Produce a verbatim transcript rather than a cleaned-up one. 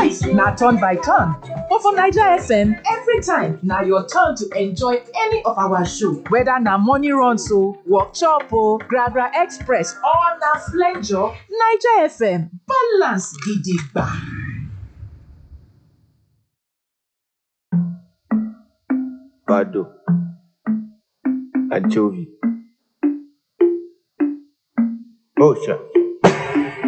Life na turn by turn, but for Naija F M, every time na your turn to enjoy any of our show. Whether na morning runs o, workshop o, Gragra Express or na flenjo, Naija F M balance gidigba. Bado, anchovy. Oh, sure.